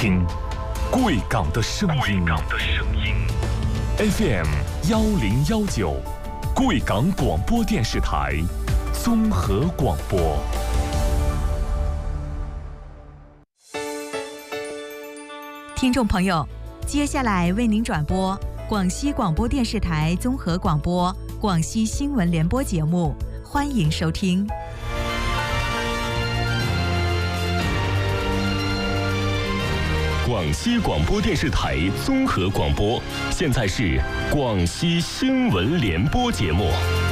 听贵港的声音。FM 1019，贵港广播电视台综合广播。 听众朋友，接下来为您转播广西广播电视台综合广播广西新闻联播节目，欢迎收听。 广西广播电视台综合广播，现在是广西新闻联播节目。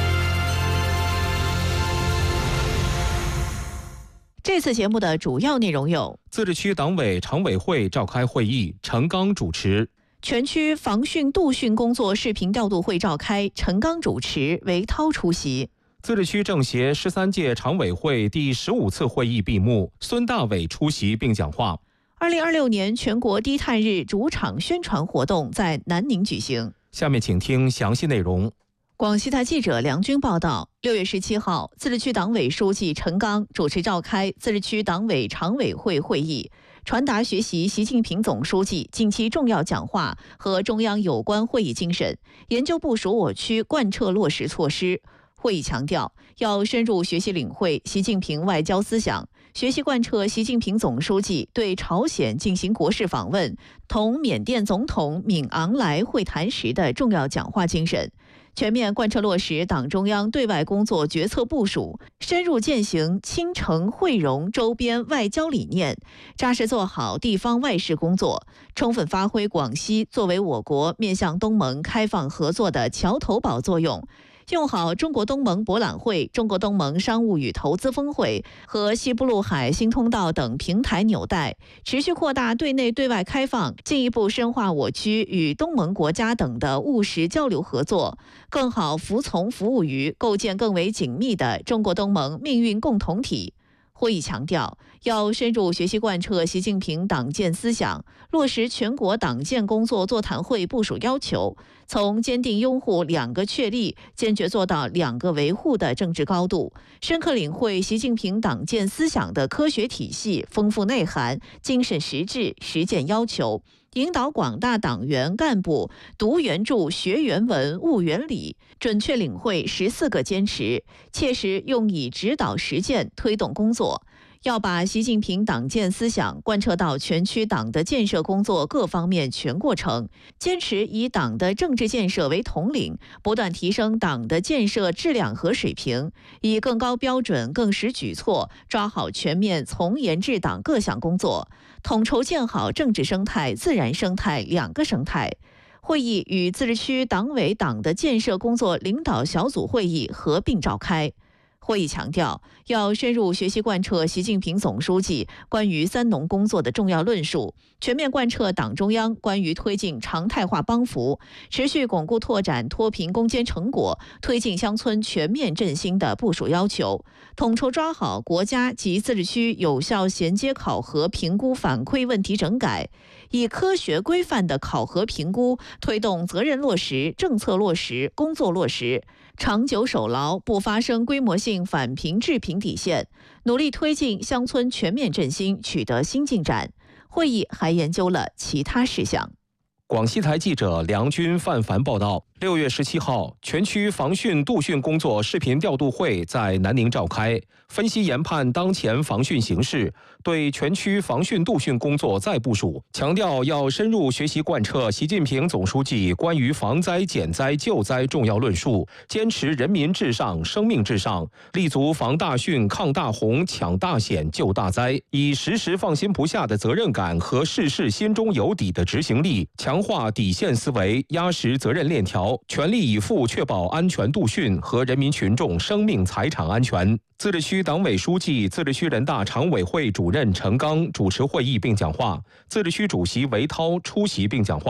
这次节目的主要内容有： 自治区党委常委会召开会议，陈刚主持； 全区防汛杜汛工作视频调度会召开，陈刚主持，韦涛出席； 自治区政协13届常委会第15次会议闭幕，孙大伟出席并讲话。 2026年全国低碳日主场宣传活动在南宁举行。 下面请听详细内容。 广西台记者梁军报道，6月17号，自治区党委书记陈刚主持召开自治区党委常委会会议，传达学习习近平总书记近期重要讲话和中央有关会议精神，研究部署我区贯彻落实措施。会议强调，要深入学习领会习近平外交思想，学习贯彻习近平总书记对朝鲜进行国事访问、同缅甸总统敏昂莱会谈时的重要讲话精神，全面贯彻落实党中央对外工作决策部署，深入践行亲诚惠容周边外交理念，扎实做好地方外事工作，充分发挥广西作为我国面向东盟开放合作的桥头堡作用，用好中国东盟博览会、中国东盟商务与投资峰会和西部陆海新通道等平台纽带，持续扩大对内对外开放，进一步深化我区与东盟国家等的务实交流合作，更好服从服务于构建更为紧密的中国东盟命运共同体。会议强调，要深入学习贯彻习近平党建思想，落实全国党建工作座谈会部署要求，从坚定拥护两个确立，坚决做到两个维护的政治高度，深刻领会习近平党建思想的科学体系、丰富内涵、精神实质、实践要求，引导广大党员干部读原著、学原文、悟原理，准确领会14个坚持，切实用以指导实践推动工作。要把习近平党建思想贯彻到全区党的建设工作各方面全过程，坚持以党的政治建设为统领，不断提升党的建设质量和水平，以更高标准、更实举措，抓好全面从严治党各项工作，统筹建好政治生态、自然生态两个生态。会议与自治区党委党的建设工作领导小组会议合并召开。会议强调，要深入学习贯彻习近平总书记关于三农工作的重要论述，全面贯彻党中央关于推进常态化帮扶、持续巩固拓展脱贫攻坚成果、推进乡村全面振兴的部署要求，统筹抓好国家及自治区有效衔接考核评估反馈问题整改，以科学规范的考核评估推动责任落实、政策落实、工作落实，长久守牢不发生规模性反贫致贫底线，努力推进乡村全面振兴取得新进展。会议还研究了其他事项。 广西台记者梁军、范凡报道，6月17号，全区防汛杜汛工作视频调度会在南宁召开，分析研判当前防汛形势，对全区防汛杜汛工作再部署，强调要深入学习贯彻习近平总书记关于防灾减灾救灾重要论述，坚持人民至上、生命至上，立足防大汛、抗大洪、抢大险、救大灾，以时时放心不下的责任感和事事心中有底的执行力，强化底线思维，压实责任链条，全力以赴确保安全杜汛和人民群众生命财产安全。自治区党委书记、自治区人大常委会主任陈刚主持会议并讲话，自治区主席韦涛出席并讲话。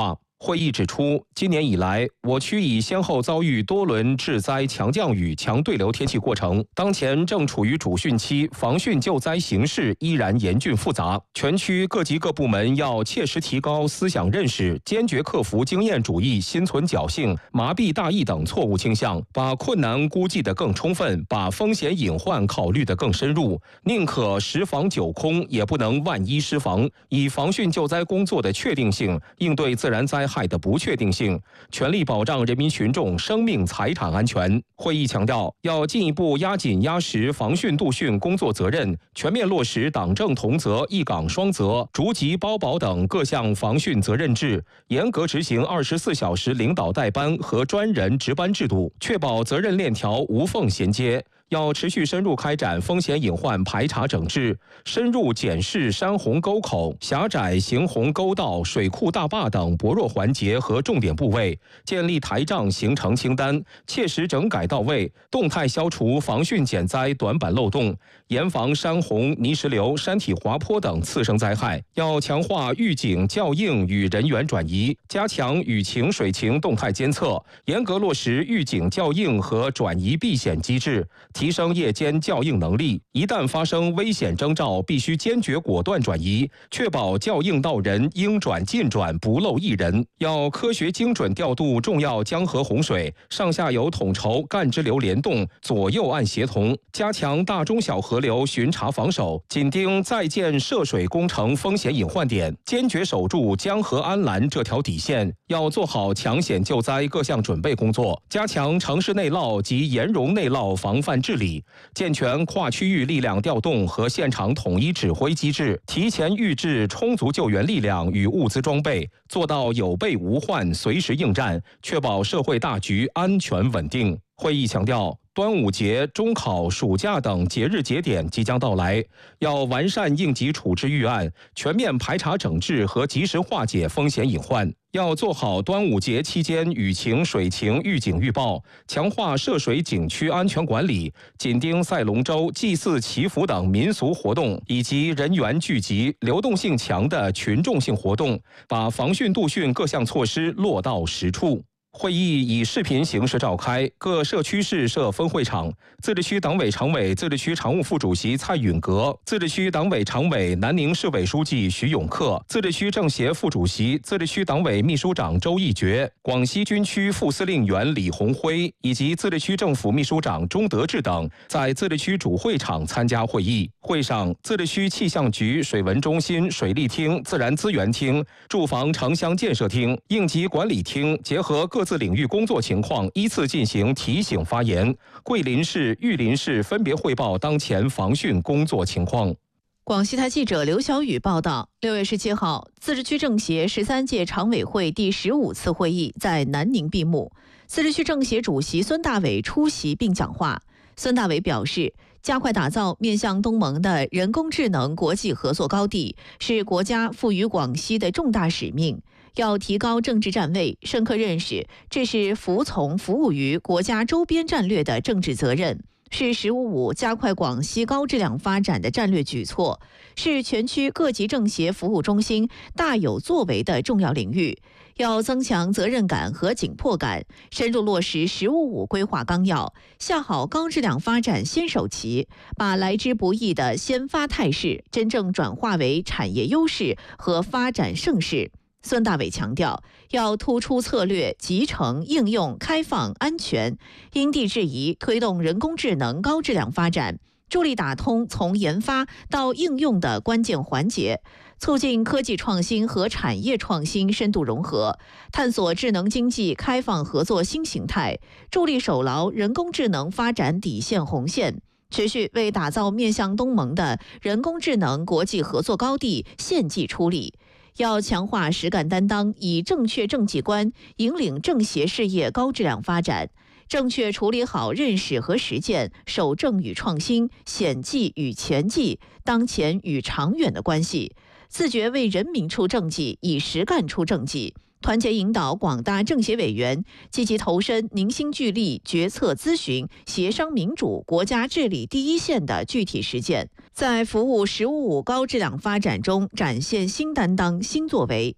会议指出，今年以来，我区已先后遭遇多轮致灾强降雨、强对流天气过程，当前正处于主汛期，防汛救灾形势依然严峻复杂。全区各级各部门要切实提高思想认识，坚决克服经验主义、心存侥幸、麻痹大意等错误倾向，把困难估计得更充分，把风险隐患考虑得更深入。宁可十防九空，也不能万一失防，以防汛救灾工作的确定性应对自然灾害的不确定性，全力保障人民群众生命财产安全。会议强调，要进一步压紧压实防汛度汛工作责任，全面落实党政同责、一岗双责、逐级包保等各项防汛责任制，严格执行24小时领导代班和专人值班制度，确保责任链条无缝衔接。要持续深入开展风险隐患排查整治，深入检视山洪沟口、狭窄行洪沟道、水库大坝等薄弱环节和重点部位，建立台账行程清单，切实整改到位，动态消除防汛减灾短板漏洞，严防山洪、泥石流、山体滑坡等次生灾害。要强化预警校应与人员转移，加强雨情水情动态监测，严格落实预警校应和转移避险机制，提升夜间校应能力，一旦发生危险征兆，必须坚决果断转移，确保校应到人应转尽转，不漏一人。要科学精准调度重要江河洪水，上下游统筹干支流联动，左右岸协同，加强大中小河流巡查防守，紧盯在建涉水工程风险隐患点，坚决守住江河安澜这条底线。要做好抢险救灾各项准备工作，加强城市内涝及盐溶内涝防范治理，健全跨区域力量调动和现场统一指挥机制，提前预置充足救援力量与物资装备，做到有备无患、随时应战，确保社会大局安全稳定。会议强调，端午节、中考、暑假等节日节点即将到来，要完善应急处置预案，全面排查整治和及时化解风险隐患。要做好端午节期间雨情、水情预警预报，强化涉水景区安全管理，紧盯赛龙舟、祭祀祈福等民俗活动以及人员聚集、流动性强的群众性活动，把防汛度汛各项措施落到实处。会议以视频形式召开，各社区市设分会场。自治区党委常委、自治区常务副主席蔡允革，自治区党委常委、南宁市委书记徐永克，自治区政协副主席、自治区党委秘书长周义觉，广西军区副司令员李红辉以及自治区政府秘书长钟德志等，在自治区主会场参加会议。会上，自治区气象局水文中心、水利厅、自然资源厅、住房城乡建设厅、应急管理厅结合各自领域工作情况，依次进行提醒发言。桂林市、玉林市分别汇报当前防汛工作情况。 广西台记者刘晓宇报道，6月17号，自治区政协13届常委会第15次会议在南宁闭幕。自治区政协主席孙大伟出席并讲话。孙大伟表示，加快打造面向东盟的人工智能国际合作高地，是国家赋予广西的重大使命。要提高政治站位，深刻认识这是服务于国家周边战略的政治责任，是“15+5”加快广西高质量发展的战略举措，是全区各级政协服务中心大有作为的重要领域。要增强责任感和紧迫感，深入落实“15+5”规划纲要，下好高质量发展先手棋，把来之不易的先发态势真正转化为产业优势和发展盛世。孙大伟强调，要突出策略、集成、应用、开放、安全，因地制宜推动人工智能高质量发展，助力打通从研发到应用的关键环节，促进科技创新和产业创新深度融合，探索智能经济开放合作新形态，助力守牢人工智能发展底线红线，持续为打造面向东盟的人工智能国际合作高地献计出力。要强化实干担当，以正确政绩观引领政协事业高质量发展，正确处理好认识和实践、守正与创新、显计与前计、当前与长远的关系，自觉为人民出政绩，以实干出政绩。团结引导广大政协委员积极投身凝心聚力、决策咨询、协商民主、国家治理第一线的具体实践，在服务“15+5”高质量发展中展现新担当、新作为。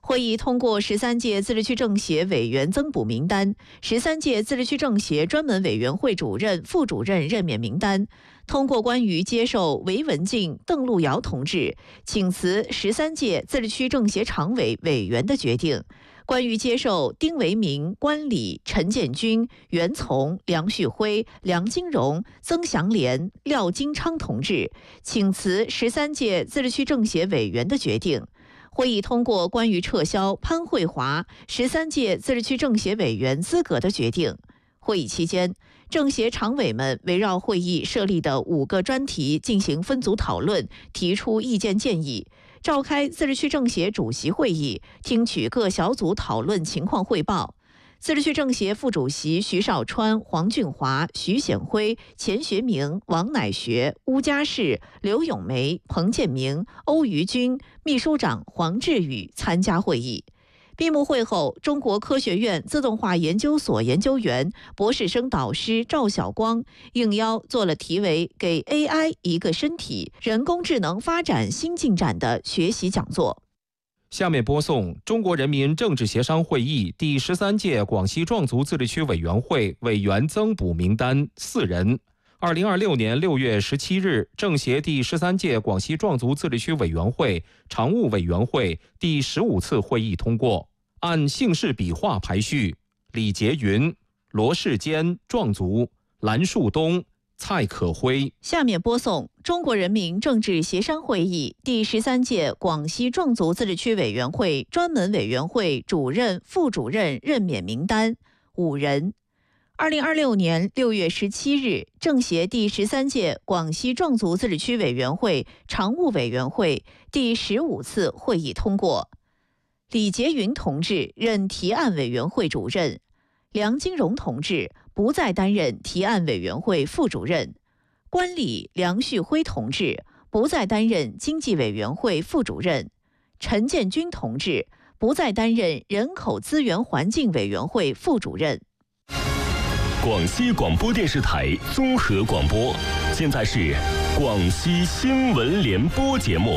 会议通过13届自治区政协委员增补名单、13届自治区政协专门委员会主任、副主任任免名单，通过关于接受韦文静、邓路遥同志请辞13届自治区政协常委委员的决定，关于接受丁维明、关礼、陈建军、袁从、梁旭辉、梁金荣、曾祥莲、廖金昌同志请辞13届自治区政协委员的决定。会议通过关于撤销潘慧华13届自治区政协委员资格的决定。会议期间，政协常委们围绕会议设立的5个专题进行分组讨论，提出意见建议，召开自治区政协主席会议，听取各小组讨论情况汇报。自治区政协副主席徐绍川、黄俊华、徐显辉、钱学明、王乃学、邬家世、刘永梅、彭建明、欧于军、秘书长黄志宇参加会议。闭幕会后，中国科学院自动化研究所研究员、博士生导师赵晓光应邀做了题为“给 AI 一个身体：人工智能发展新进展”的学习讲座。 下面播送中国人民政治协商会议第13届广西壮族自治区委员会委员增补名单4人。2026年6月17日，政协第13届广西壮族自治区委员会常务委员会第15次会议通过，按姓氏笔画排序：李杰云、罗世坚壮族、蓝树东、蔡可辉。 下面播送中国人民政治协商会议第13届广西壮族自治区委员会专门委员会主任、副主任任免名单5人。2026年6月17日，政协第13届广西壮族自治区委员会常务委员会第15次会议通过，李杰云同志任提案委员会主任，梁金荣同志不再担任提案委员会副主任，关礼、梁旭辉同志不再担任经济委员会副主任，陈建军同志不再担任人口资源环境委员会副主任。 广西广播电视台综合广播，现在是广西新闻联播节目。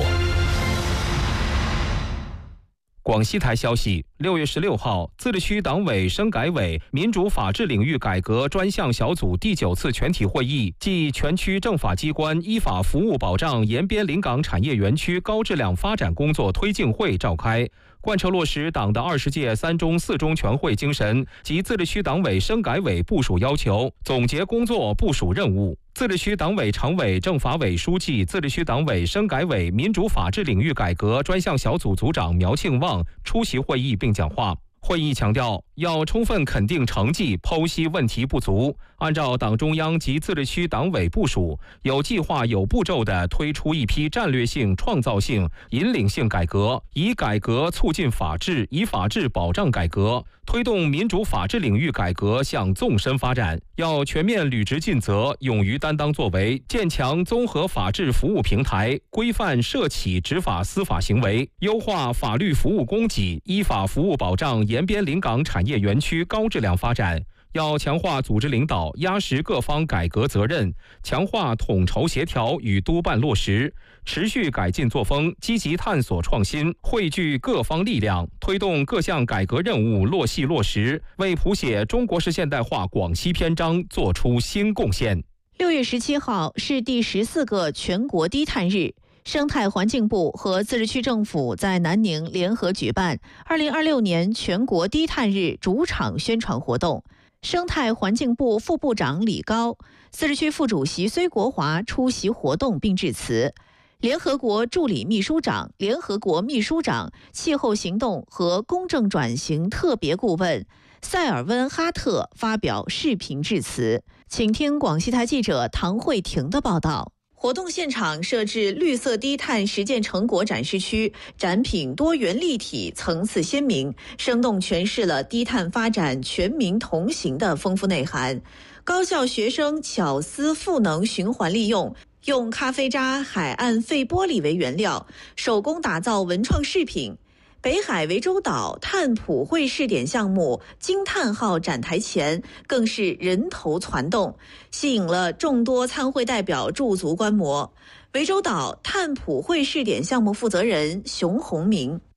广西台消息，6月16号，自治区党委生改委民主法治领域改革专项小组第9次全体会议暨全区政法机关依法服务保障延边临港产业园区高质量发展工作推进会召开，贯彻落实党的20届3中4中全会精神及自治区党委生改委部署要求，总结工作部署任务。自治区党委常委、政法委书记、自治区党委生改委民主法治领域改革专项小组组长苗庆旺出席会议并讲话。会议强调，要充分肯定成绩，剖析问题不足，按照党中央及自治区党委部署，有计划、有步骤地推出一批战略性、创造性、引领性改革，以改革促进法治，以法治保障改革，推动民主法治领域改革向纵深发展。要全面履职尽责，勇于担当作为，建强综合法治服务平台，规范涉企执法司法行为，优化法律服务供给，依法服务保障延边临港产业园区高质量发展。要强化组织领导，压实各方改革责任，强化统筹协调与督办落实，持续改进作风，积极探索创新，汇聚各方力量，推动各项改革任务落细落实，为谱写中国式现代化广西篇章作出新贡献。 6月17号是第14个全国低碳日。生态环境部和自治区政府在南宁联合举办2026年全国低碳日主场宣传活动。生态环境部副部长李高、自治区副主席崔国华出席活动并致辞。联合国助理秘书长、联合国秘书长、气候行动和公正转型特别顾问塞尔温哈特发表视频致辞。请听广西台记者唐慧婷的报道。活动现场设置绿色低碳实践成果展示区，展品多元立体，层次鲜明，生动诠释了低碳发展全民同行的丰富内涵。高校学生巧思赋能循环利用，用咖啡渣、海岸废玻璃为原料，手工打造文创饰品。北海涠洲岛碳普惠试点项目金碳号展台前更是人头攒动，吸引了众多参会代表驻足观摩。涠洲岛碳普惠试点项目负责人熊宏明：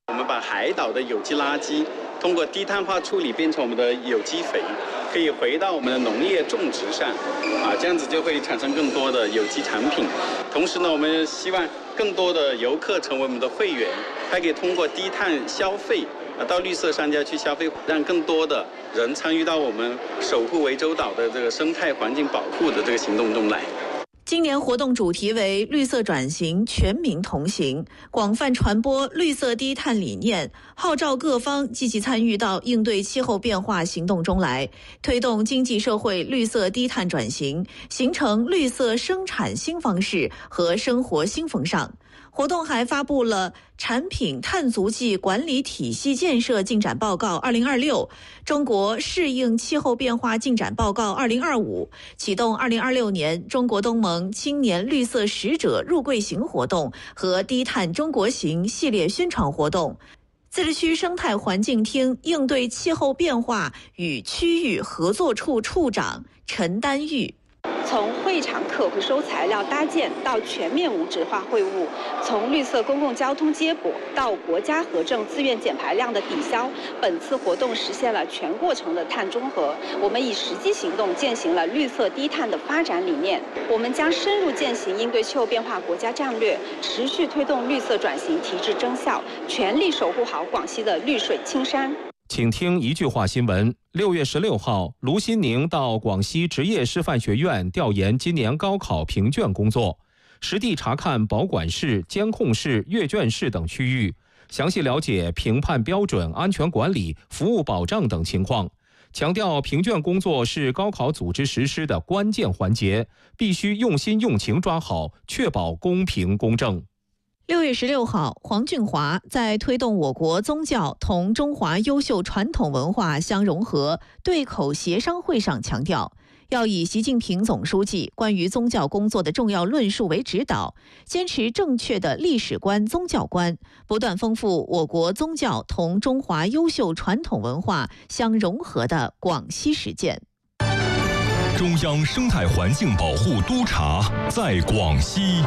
我们把海岛的有机垃圾通过低碳化处理变成我们的有机肥，可以回到我们的农业种植上，这样子就会产生更多的有机产品。同时呢，我们希望更多的游客成为我们的会员，还可以通过低碳消费到绿色商家去消费，让更多的人参与到我们守护涠洲岛的这个生态环境保护的这个行动中来。 今年活动主题为绿色转型，全民同行，广泛传播绿色低碳理念，号召各方积极参与到应对气候变化行动中来，推动经济社会绿色低碳转型，形成绿色生产新方式和生活新风尚。活动还发布了产品碳足迹管理体系建设进展报告2026、中国适应气候变化进展报告2025，启动2026年中国东盟青年绿色使者入柜行活动和低碳中国行系列宣传活动。自治区生态环境厅应对气候变化与区域合作处处长陈丹玉。 从会场可回收材料搭建到全面无纸化会务，从绿色公共交通接驳到国家核证自愿减排量的抵消，本次活动实现了全过程的碳中和。我们以实际行动践行了绿色低碳的发展理念。我们将深入践行应对气候变化国家战略，持续推动绿色转型提质增效，全力守护好广西的绿水青山。 请听一句话新闻。6月16号，卢新宁到广西职业师范学院调研今年高考评卷工作，实地查看保管室、监控室、阅卷室等区域，详细了解评判标准、安全管理、服务保障等情况。强调评卷工作是高考组织实施的关键环节，必须用心用情抓好，确保公平公正。 6月16号，黄俊华在推动我国宗教同中华优秀传统文化相融合对口协商会上强调，要以习近平总书记关于宗教工作的重要论述为指导，坚持正确的历史观、宗教观，不断丰富我国宗教同中华优秀传统文化相融合的广西实践。 中央生态环境保护督察在广西。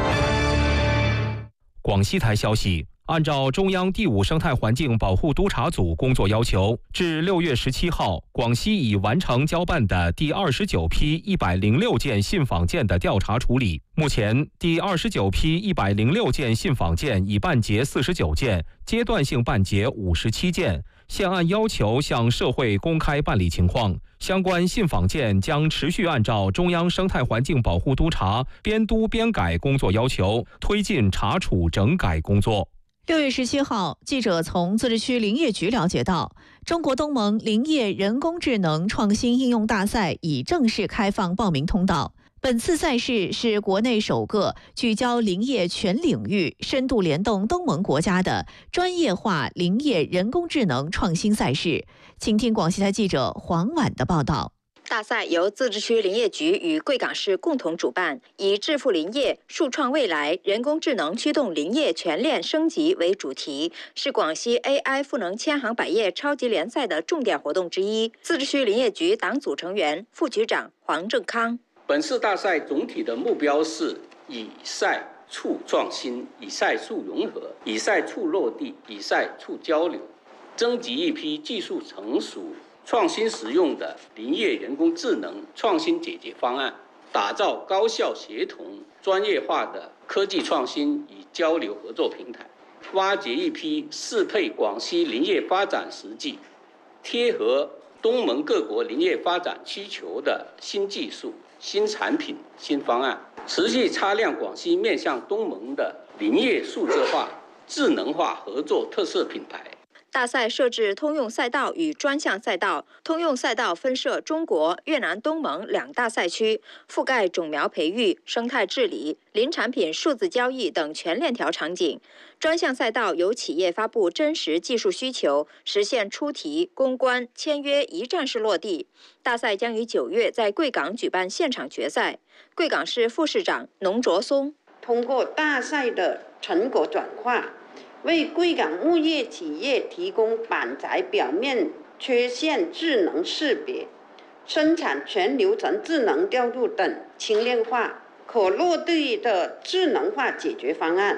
广西台消息，按照中央第5生态环境保护督察组工作要求，至6月17号，广西已完成交办的第29批106件信访件的调查处理。目前，第29批106件信访件已办结49件，阶段性办结57件，现按要求向社会公开办理情况。相关信访件将持续按照中央生态环境保护督察编督编改工作要求，推进查处整改工作。 6月17号，记者从自治区林业局了解到，中国东盟林业人工智能创新应用大赛已正式开放报名通道。本次赛事是国内首个聚焦林业全领域、深度联动东盟国家的专业化林业人工智能创新赛事。请听广西台记者黄婉的报道。 大赛由自治区林业局与贵港市共同主办，以致富林业、树创未来、人工智能驱动林业全链升级为主题，是广西 AI 赋能千行百业超级联赛的重点活动之一。自治区林业局党组成员、副局长黄正康。 本次大赛总体的目标是以赛促创新、以赛促融合、以赛促落地、以赛促交流，征集一批技术成熟、创新实用的林业人工智能创新解决方案，打造高效协同、专业化的科技创新与交流合作平台，挖掘一批适配广西林业发展实际、贴合东盟各国林业发展需求的新技术、新产品、新方案，持续擦亮广西面向东盟的林业数字化、智能化合作特色品牌。 大赛设置通用赛道与专项赛道，通用赛道分设中国、越南、东盟2大赛区，覆盖种苗培育、生态治理、林产品数字交易等全链条场景。专项赛道由企业发布真实技术需求，实现出题、攻关、签约一站式落地。大赛将于9月在贵港举办现场决赛。贵港市副市长农卓松通过大赛的成果转化，为贵港牧业企业提供板材表面缺陷智能识别、生产全流程智能调度等轻量化、可落地的智能化解决方案，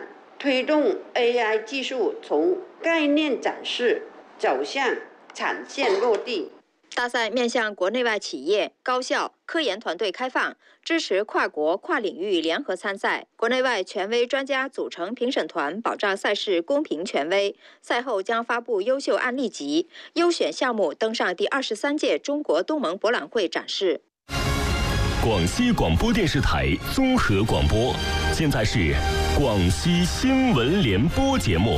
推动 AI 技术从概念展示走向产线落地。 大赛面向国内外企业、高校、科研团队开放，支持跨国、跨领域联合参赛。国内外权威专家组成评审团，保障赛事公平权威。赛后将发布优秀案例集，优选项目登上第23届中国东盟博览会展示。 广西广播电视台综合广播，现在是广西新闻联播节目。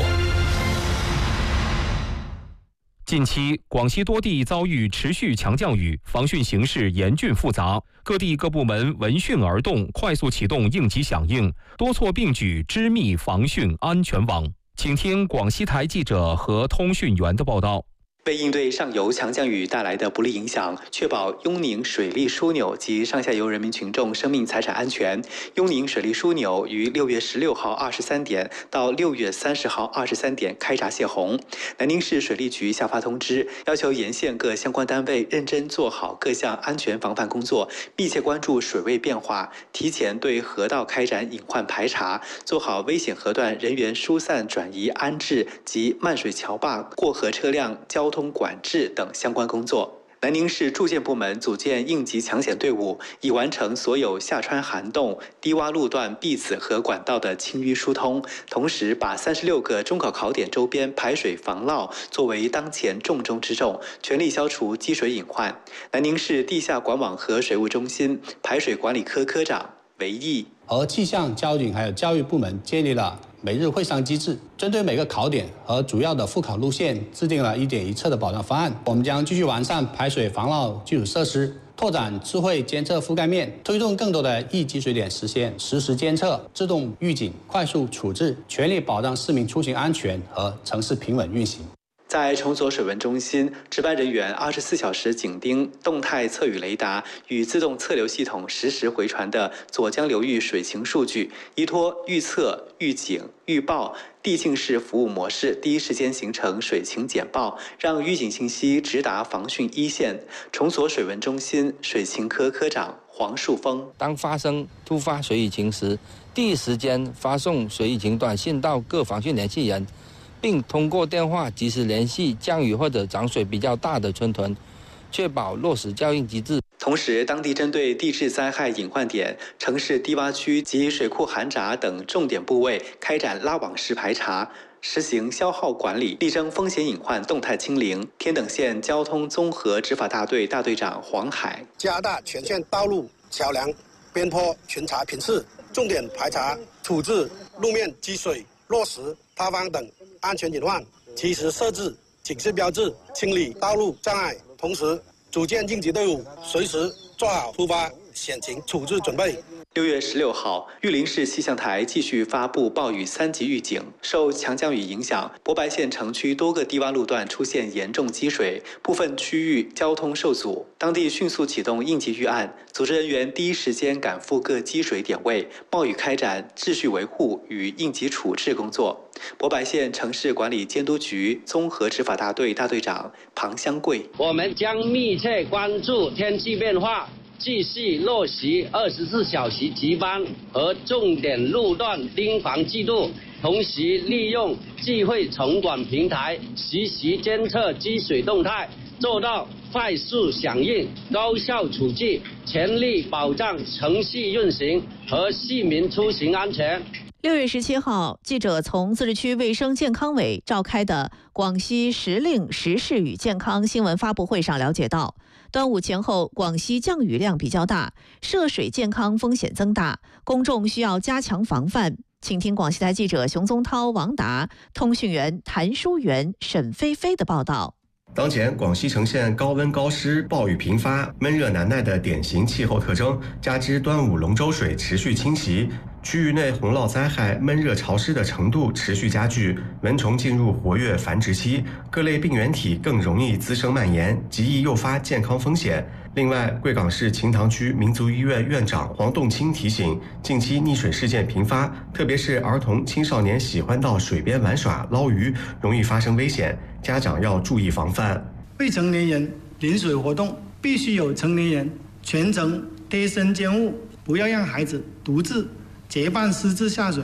近期，广西多地遭遇持续强降雨，防汛形势严峻复杂，各地各部门闻讯而动，快速启动应急响应，多措并举，织密防汛安全网。请听广西台记者和通讯员的报道。 为应对上游强降雨带来的不利影响，确保雍宁水利枢纽及上下游人民群众生命财产安全，雍宁水利枢纽于6月16号23点到6月30号23点开闸泄洪。南宁市水利局下发通知，要求沿线各相关单位认真做好各项安全防范工作，密切关注水位变化，提前对河道开展隐患排查，做好危险河段人员疏散转移安置及漫水桥坝过河车辆交通管制等相关工作。南宁市住建部门组建应急抢险队伍，已完成所有下穿涵洞、低洼路段壁子和管道的清淤疏通，同时把36个中考考点周边排水防涝作为当前重中之重，全力消除积水隐患。南宁市地下管网和水务中心排水管理科科长韦毅和气象、交警还有教育部门建立了每日会商机制，针对每个考点和主要的复考路线制定了1点1测的保障方案。我们将继续完善排水防涝基础设施，拓展智慧监测覆盖面，推动更多的易积水点实现实时监测、自动预警、快速处置，全力保障市民出行安全和城市平稳运行。 在崇左水文中心，值班人员24小时紧盯动态测雨雷达与自动测流系统实时回传的左江流域水情数据，依托预测、预警、预报递进式服务模式，第一时间形成水情简报，让预警信息直达防汛一线。崇左水文中心水情科科长黄树峰： 当发生突发水雨情时，第一时间发送水雨情短信到各防汛联系人，并通过电话及时联系降雨或者涨水比较大的村屯，确保落实校应机制。 同时，当地针对地质灾害隐患点、城市低洼区及水库涵闸等重点部位开展拉网式排查，实行消耗管理，力争风险隐患动态清零。天等县交通综合执法大队大队长黄海： 加大全县道路、桥梁、边坡巡查频次，重点排查处置路面积水、落石、塌方等安全隐患，及时设置警示标志，清理道路障碍，同时组建应急队伍，随时做好突发险情处置准备。 6月16号，玉林市气象台继续发布暴雨3级预警。受强降雨影响，博白县城区多个低洼路段出现严重积水，部分区域交通受阻。当地迅速启动应急预案，组织人员第一时间赶赴各积水点位，冒雨开展秩序维护与应急处置工作。博白县城市管理监督局综合执法大队大队长庞香贵： 我们将密切关注天气变化，继续落实24小时值班和重点路段盯防记录，同时利用智慧城管平台实时监测积水动态，做到快速响应、高效处置，全力保障城市运行和市民出行安全。 6月17号，记者从自治区卫生健康委召开的广西时令时事与健康新闻发布会上了解到，端午前后广西降雨量比较大，涉水健康风险增大，公众需要加强防范。请听广西台记者熊宗涛、王达、通讯员谭淑媛、沈菲菲的报道。 当前广西呈现高温高湿、暴雨频发、闷热难耐的典型气候特征，加之端午龙舟水持续侵袭，区域内洪涝灾害、闷热潮湿的程度持续加剧，蚊虫进入活跃繁殖期，各类病原体更容易滋生蔓延，极易诱发健康风险。另外，贵港市秦塘区民族医院院长黄栋清提醒，近期溺水事件频发，特别是儿童青少年喜欢到水边玩耍捞鱼，容易发生危险，家长要注意防范。 未成年人临水活动必须有成年人全程贴身监护，不要让孩子独自结伴私自下水，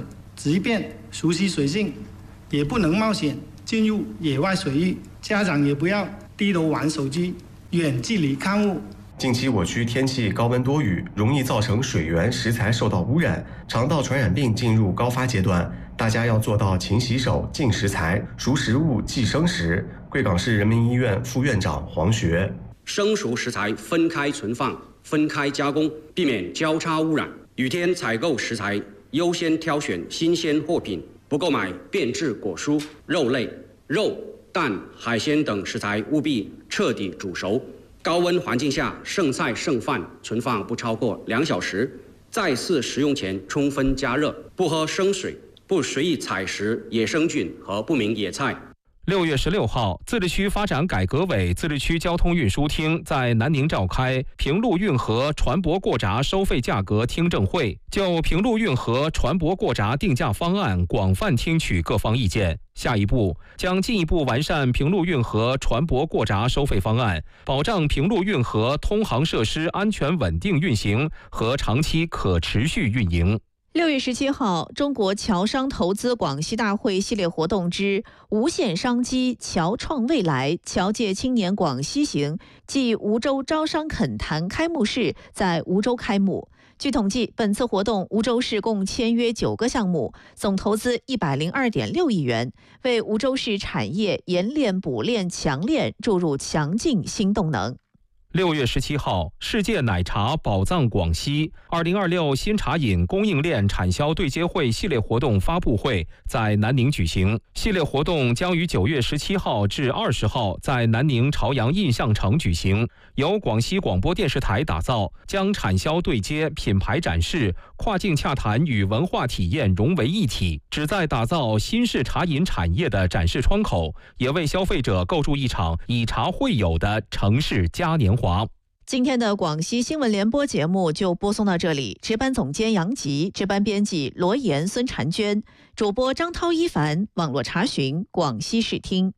即便熟悉水性，也不能冒险进入野外水域。家长也不要低头玩手机，远距离看物。 近期我区天气高温多雨，容易造成水源、食材受到污染，肠道传染病进入高发阶段。大家要做到勤洗手、净食材、熟食物即生食。贵港市人民医院副院长黄学： 生熟食材分开存放、分开加工，避免交叉污染。雨天采购食材，优先挑选新鲜货品，不购买变质果蔬、肉类、肉、蛋、海鲜等食材，务必彻底煮熟。高温环境下，剩菜剩饭存放不超过2小时，再次食用前充分加热，不喝生水，不随意采食野生菌和不明野菜。 6月16号，自治区发展改革委自治区交通运输厅在南宁召开平陆运河船舶过闸收费价格听证会，就平陆运河船舶过闸定价方案广泛听取各方意见。下一步将进一步完善平陆运河船舶过闸收费方案，保障平陆运河通航设施安全稳定运行和长期可持续运营。 6月17号，中国侨商投资广西大会系列活动之无限商机侨创未来侨界青年广西行暨梧州招商恳谈开幕式在梧州开幕。据统计，本次活动梧州市共签约9个项目，总投资102.6亿元，为梧州市产业研炼补炼强炼注入强劲新动能。 6月17号，世界奶茶宝藏广西2026新茶饮供应链产销对接会系列活动发布会在南宁举行。系列活动将于9月17号至20号在南宁朝阳印象城举行，由广西广播电视台打造，将产销对接、品牌展示、跨境洽谈与文化体验融为一体，旨在打造新式茶饮产业的展示窗口，也为消费者构筑一场以茶会友的城市嘉年华。 今天的广西新闻联播节目就播送到这里，值班总监杨吉，值班编辑罗岩、孙婵娟，主播张涛、一凡，网络查询广西视听。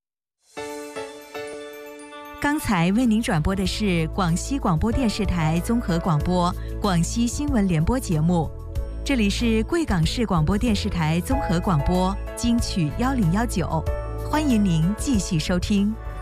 刚才为您转播的是广西广播电视台综合广播广西新闻联播节目，这里是贵港市广播电视台综合广播金曲1019，欢迎您继续收听。